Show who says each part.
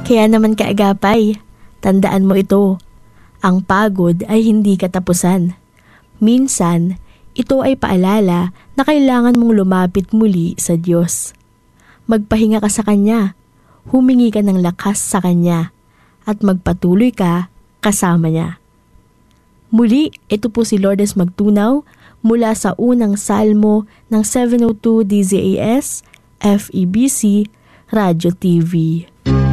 Speaker 1: Kaya naman kaagapay, tandaan mo ito, ang pagod ay hindi katapusan. Minsan, ito ay paalala na kailangan mong lumapit muli sa Diyos. Magpahinga ka sa Kanya, humingi ka ng lakas sa Kanya, at magpatuloy ka kasama Niya. Muli, ito po si Lourdes Magtunaw mula sa unang salmo ng 702 DZAS, FEBC, Radio TV.